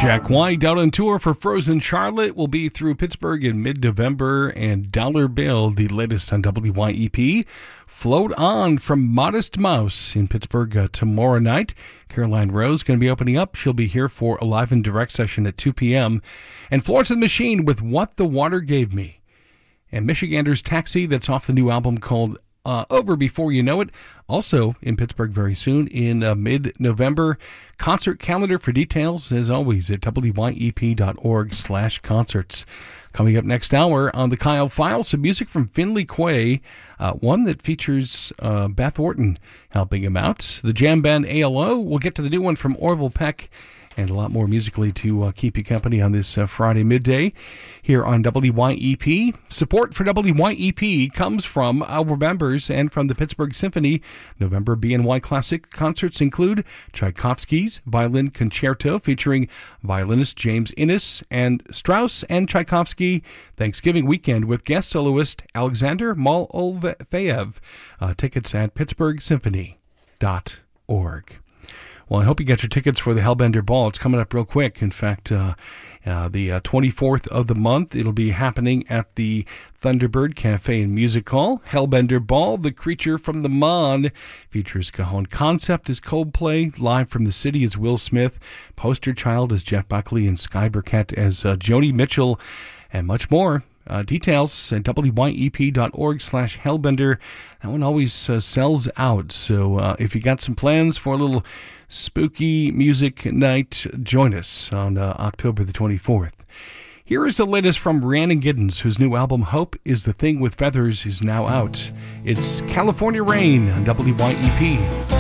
Jack White out on tour for Frozen Charlotte will be through Pittsburgh in mid-November, and Dollar Bill, the latest on WYEP, Float On from Modest Mouse in Pittsburgh tomorrow night. Caroline Rose going to be opening up. She'll be here for a live and direct session at 2 p.m. And Florence and the Machine with What the Water Gave Me. And Michigander's Taxi, that's off the new album called Over Before You Know It. Also in Pittsburgh very soon in mid-November. Concert calendar for details, as always, at wyep.org/concerts. Coming up next hour on the Kyle File, some music from Finley Quay, one that features Beth Orton helping him out. The jam band ALO. We'll get to the new one from Orville Peck, and a lot more musically to keep you company on this Friday midday here on WYEP. Support for WYEP comes from our members and from the Pittsburgh Symphony. November BNY Classic concerts include Tchaikovsky's Violin Concerto featuring violinist James Innes and Strauss and Tchaikovsky. Thanksgiving weekend with guest soloist Alexander Malofeyev. Tickets at pittsburghsymphony.org. Well, I hope you get your tickets for the Hellbender Ball. It's coming up real quick. In fact, the 24th of the month, it'll be happening at the Thunderbird Cafe and Music Hall. Hellbender Ball, The Creature from the Mon, features Cajon Concept as Coldplay. Live from the City is Will Smith. Poster Child as Jeff Buckley, and Sky Burkett as Joni Mitchell, and much more. Details at wyep.org/hellbender. That one always sells out. So if you got some plans for a little spooky music night, join us on October the 24th. Here is the latest from Rhiannon Giddens, whose new album Hope is the Thing with Feathers is now out. It's California Rain on WYEP.